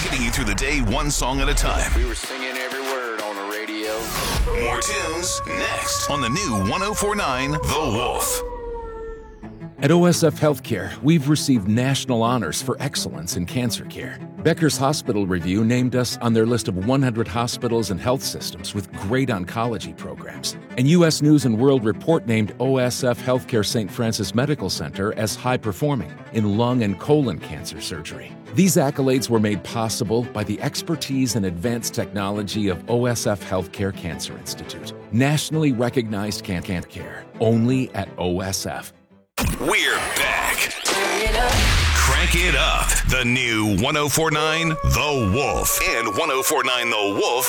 getting you through the day one song at a time. We were singing every word on the radio. More tunes next on the new 104.9 The Wolf. At OSF Healthcare, we've received national honors for excellence in cancer care. Becker's Hospital Review named us on their list of 100 hospitals and health systems with great oncology programs. And U.S. News & World Report named OSF Healthcare St. Francis Medical Center as high-performing in lung and colon cancer surgery. These accolades were made possible by the expertise and advanced technology of OSF Healthcare Cancer Institute. Nationally recognized cancer care, only at OSF. We're back. Crank it up. The new 104.9 The Wolf and 104.9thewolf.com.